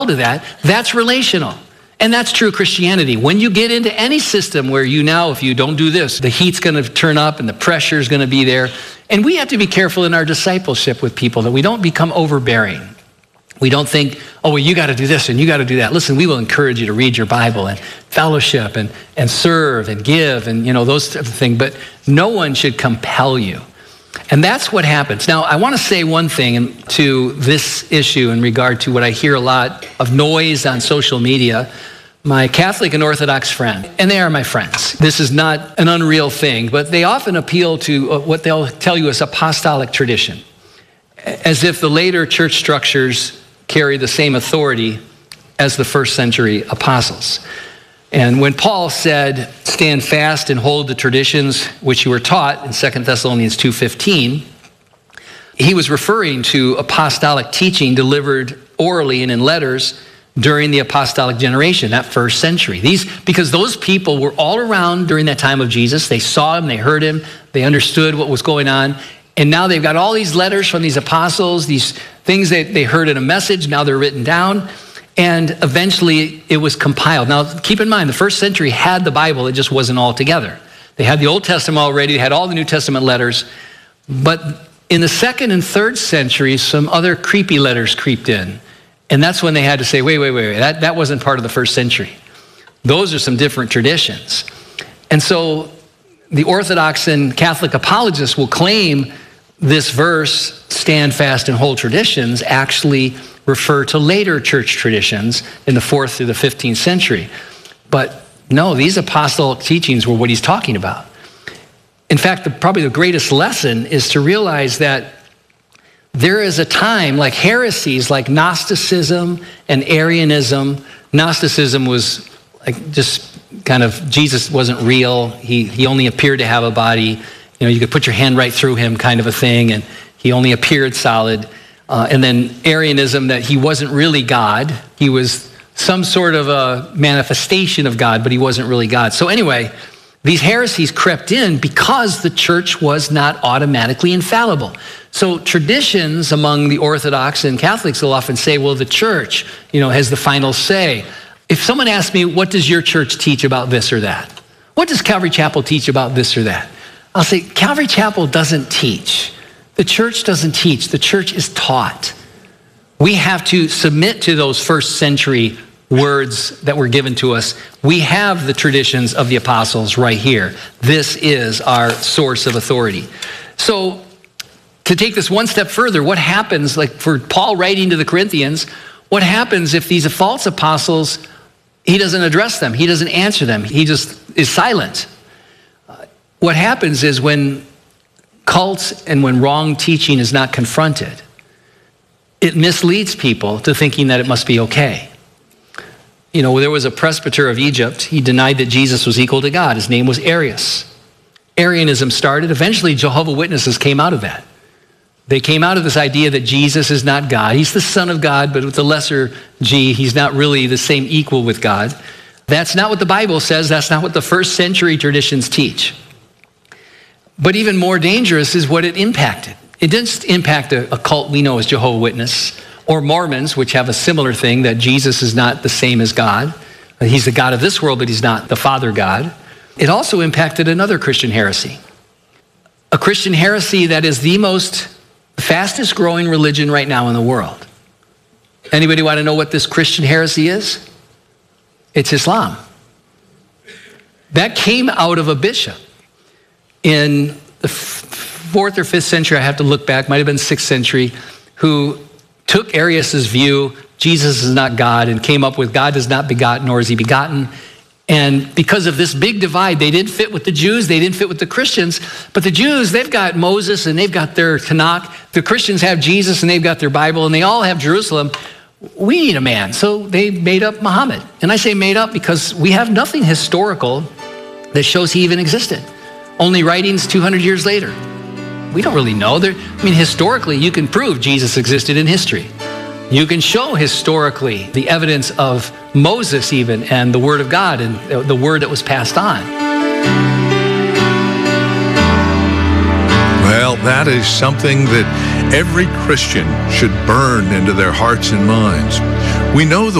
to that, that's relational. And that's true of Christianity. When you get into any system where if you don't do this, the heat's going to turn up and the pressure is going to be there. And we have to be careful in our discipleship with people that we don't become overbearing. We don't think, you got to do this and you got to do that. Listen, we will encourage you to read your Bible and fellowship and serve and give and, those types of things. But no one should compel you. And that's what happens. Now, I want to say one thing to this issue in regard to what I hear a lot of noise on social media. My Catholic and Orthodox friend, and they are my friends. This is not an unreal thing, but they often appeal to what they'll tell you is apostolic tradition, as if the later church structures carry the same authority as the first century apostles. And when Paul said, stand fast and hold the traditions which you were taught in 2 Thessalonians 2:15, he was referring to apostolic teaching delivered orally and in letters during the apostolic generation, that first century. Because those people were all around during that time of Jesus. They saw him, they heard him, they understood what was going on. And now they've got all these letters from these apostles, these things that they heard in a message, now they're written down. And eventually it was compiled. Now, keep in mind, the first century had the Bible, it just wasn't all together. They had the Old Testament already, they had all the New Testament letters. But in the second and third century, some other creepy letters creeped in. And that's when they had to say, wait, that wasn't part of the first century. Those are some different traditions. And so the Orthodox and Catholic apologists will claim this verse, stand fast and hold traditions, actually refer to later church traditions in the 4th through the 15th century. But no, these apostolic teachings were what he's talking about. In fact, probably the greatest lesson is to realize that there is a time, like heresies like Gnosticism and Arianism. Gnosticism was like just kind of, Jesus wasn't real. He only appeared to have a body. You could put your hand right through him kind of a thing, and he only appeared solid. And then Arianism, that he wasn't really God. He was some sort of a manifestation of God, but he wasn't really God. So anyway, these heresies crept in because the church was not automatically infallible. So traditions among the Orthodox and Catholics will often say, well, the church, has the final say. If someone asks me, what does your church teach about this or that? What does Calvary Chapel teach about this or that? I'll say, Calvary Chapel doesn't teach. The church doesn't teach. The church is taught. We have to submit to those first century words that were given to us. We have the traditions of the apostles right here. This is our source of authority. So to take this one step further, what happens, like for Paul writing to the Corinthians, what happens if these false apostles, he doesn't address them, he doesn't answer them, he just is silent? What happens is when cults and when wrong teaching is not confronted, it misleads people to thinking that it must be okay. There was a presbyter of Egypt. He denied that Jesus was equal to God. His name was Arius. Arianism started. Eventually, Jehovah's Witnesses came out of that. They came out of this idea that Jesus is not God. He's the Son of God, but with the lesser G, he's not really the same equal with God. That's not what the Bible says. That's not what the first century traditions teach. But even more dangerous is what it impacted. It didn't impact a cult we know as Jehovah's Witness or Mormons, which have a similar thing, that Jesus is not the same as God. He's the God of this world, but he's not the Father God. It also impacted another Christian heresy. A Christian heresy that is the fastest growing religion right now in the world. Anybody want to know what this Christian heresy is? It's Islam. That came out of a bishop in the 4th or 5th century, I have to look back, might have been 6th century, who took Arius' view, Jesus is not God, and came up with God does not begot, nor is he begotten. And because of this big divide, they didn't fit with the Jews, they didn't fit with the Christians. But the Jews, they've got Moses and they've got their Tanakh. The Christians have Jesus and they've got their Bible, and they all have Jerusalem. We need a man. So they made up Muhammad. And I say made up because we have nothing historical that shows he even existed. Only writings 200 years later. We don't really know. Historically, you can prove Jesus existed in history. You can show historically the evidence of Moses even, and the Word of God, and the Word that was passed on. Well, that is something that every Christian should burn into their hearts and minds. We know the